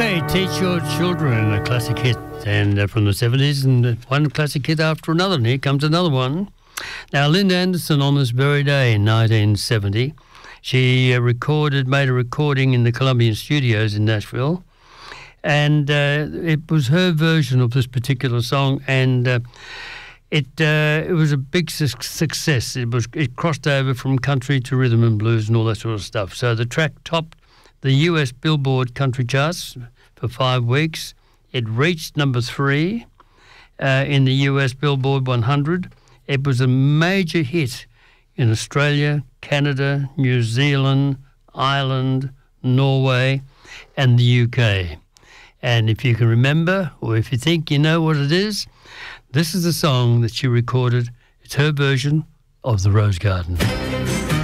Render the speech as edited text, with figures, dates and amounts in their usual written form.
Okay, Teach Your Children, a classic hit, and from the 70s, and one classic hit after another, and here comes another one. Now, Lynn Anderson, on this very day in 1970, she made a recording in the Columbian Studios in Nashville, and it was her version of this particular song, and it was a big success. It crossed over from country to rhythm and blues and all that sort of stuff. So the track topped the US Billboard country charts for 5 weeks. It reached number 3 in the US Billboard 100. It was a major hit in Australia, Canada, New Zealand, Ireland, Norway, and the UK. And if you can remember, or if you think you know what it is, this is the song that she recorded. It's her version of The Rose Garden.